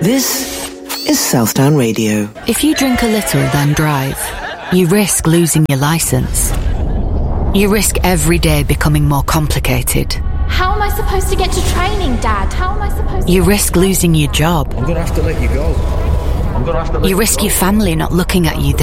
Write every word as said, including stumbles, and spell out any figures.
This is Southdown Radio. If you drink a little, then drive, you risk losing your licence. You risk every day becoming more complicated. How am I supposed to get to training, Dad? How am I supposed to... You risk losing your job. I'm going to have to let you go. I'm going to have to let You risk your family not looking at you